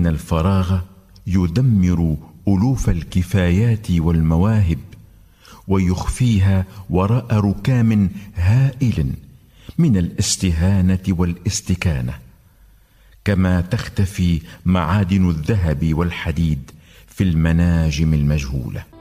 إن الفراغ يدمر ألوف الكفايات والمواهب، ويخفيها وراء ركام هائل من الاستهانة والاستكانة، كما تختفي معادن الذهب والحديد في المناجم المجهولة.